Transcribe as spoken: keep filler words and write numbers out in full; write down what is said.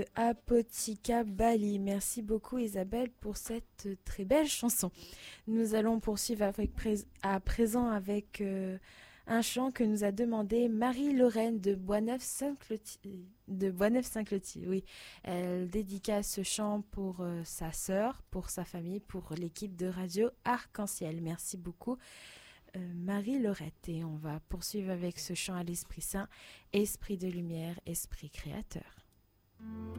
Apotica Bali. Merci beaucoup Isabelle pour cette très belle chanson. Nous allons poursuivre avec prés- à présent avec euh, un chant que nous a demandé Marie-Lorraine de Boisneuf-Saint-Clotilde. De Boisneuf-Saint-Clotilde, oui. Elle dédicace ce chant pour euh, sa sœur, pour sa famille, pour l'équipe de radio Arc-en-Ciel. Merci beaucoup euh, Marie-Laurette. Et on va poursuivre avec ce chant à l'Esprit Saint, Esprit de lumière, Esprit créateur.